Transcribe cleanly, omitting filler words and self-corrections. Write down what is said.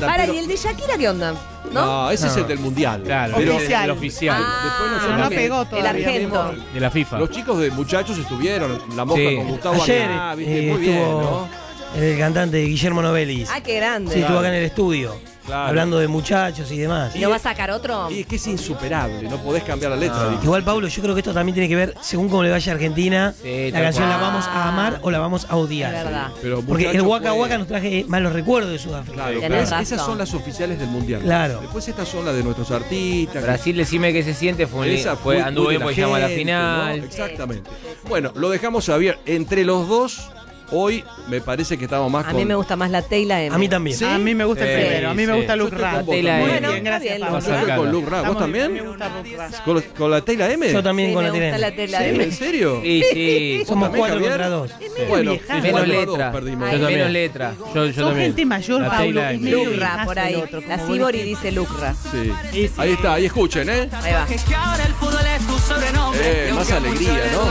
encantan. Ahora, ¿y el de Shakira qué onda? No, ese es el del Mundial. Claro, pero el oficial. después Pero no pegó todavía. El argento. De la FIFA. Los chicos de Muchachos estuvieron. La Mosca Sí. con Gustavo Ayer Aguilar, ¿viste? Muy bien, estuvo ¿no? el cantante Guillermo Novelis. Ah, qué grande. Sí, estuvo acá en el estudio. Claro. Hablando de muchachos y demás. ¿Y no va a sacar otro? Y es que es insuperable, no podés cambiar la letra. ¿viste? Igual, Pablo, yo creo que esto también tiene que ver, según cómo le vaya a Argentina, Sí, la tal canción cual. la vamos a amar o la vamos a odiar. Es verdad. Pero Porque el Muchachos Waka fue- Waka nos traje malos recuerdos de Sudáfrica. Claro, Tenés pero razón. esas son las oficiales del Mundial. Claro. Después estas son las de nuestros artistas. Brasil, decime qué se siente. Esa Fue muy anduvo de bien porque llegamos a la gente, final. ¿no? Exactamente. Bueno, lo dejamos abierto. Entre los dos, hoy me parece que estamos más A con... mí me gusta más la Taylor M. A mí también. ¿Sí? A mí me gusta el Sí, primero. A mí me sí. gusta Yo Luke estoy Ra. con vos Taylor también. M. Bueno, Bien, gracias, está bien, Pablo. Yo estoy Acá. con Luke Ra. ¿Vos Estamos bien, también? Me gusta Luke Ra. ¿Con la Taylor M? Yo también Sí, con me la gusta Tirena. la Taylor ¿Sí? M. ¿En serio? Sí, sí. Somos también, 4 Javier? contra 2. Bueno, vieja. Menos 4 a 2 letra. perdimos. Ay, Menos letra. Yo Son también. gente mayor, La Pablo. Taylor Es M. medio Lucra, viejazo por el ahí. otro, La como Sibori vos dice Lucra. Sí. Sí, sí. Ahí está, ahí escuchen, ¿eh? Ahí va. Más alegría, ¿no?